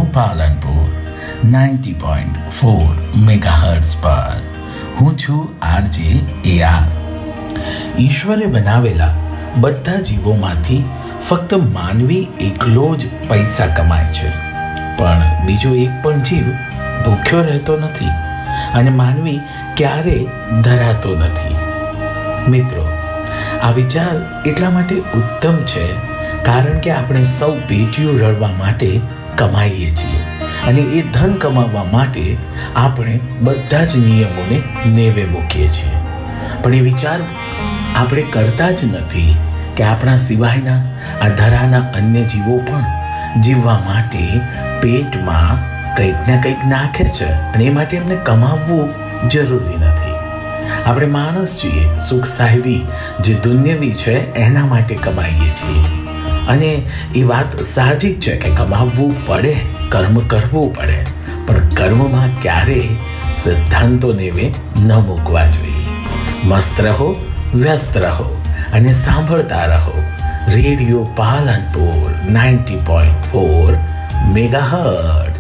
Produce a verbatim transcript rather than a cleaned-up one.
Palanpur ninety point four megahertz પર. હું છું આરજે એ આર. ઈશ્વરે બનાવેલા બધા જીવોમાંથી ફક્ત માનવી એકલો જ પૈસા કમાય છે, પણ બીજો એક પણ જીવ ભૂખ્યો રહેતો નથી અને માનવી ક્યારેય ધરાતો નથી. મિત્રો, આ વિચાર એટલા માટે ઉત્તમ છે કારણ કે આપણે સૌ પેટીયું રળવા માટે કમાઈએ છીએ અને એ ધન કમાવવા માટે આપણે બધા જ નિયમોને નેવે મૂકીએ છીએ. પણ એ વિચાર આપણે કરતા જ નથી કે આપણા સિવાયના આ ધરાના અન્ય જીવો પણ જીવવા માટે પેટમાં કંઈક ના કંઈક નાખે છે અને એ માટે એમને કમાવવું જરૂરી નથી. આપણે માણસ છીએ, સુખ સાહેબી જે દુન્યવી છે એના માટે કમાઈએ છીએ અને એ વાત સાહજિક છે કે કમાવવું પડે, કર્મ કરવું પડે, પણ કર્મમાં ક્યારેય સિદ્ધાંતો નેવે ન મૂકવા જોઈએ. મસ્ત રહો, વ્યસ્ત રહો અને સાંભળતા રહો radio Palanpur ninety point four megahertz.